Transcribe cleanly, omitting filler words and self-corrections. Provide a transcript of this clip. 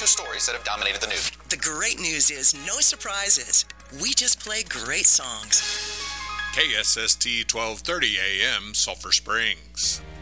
two stories that have dominated the news. The great news is no surprises. We just play great songs. KSST 1230 AM, Sulphur Springs.